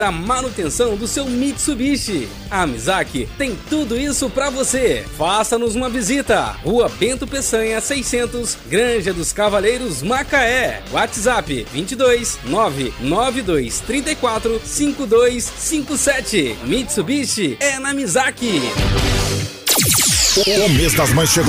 a manutenção do seu Mitsubishi. A Mizaki tem tudo isso para você. Faça-nos uma visita. Rua Bento Peçanha 600, Granja dos Cavaleiros, Macaé. WhatsApp 22 992 34 5257. Mitsubishi é na Mizaki. O mês das mães chegou.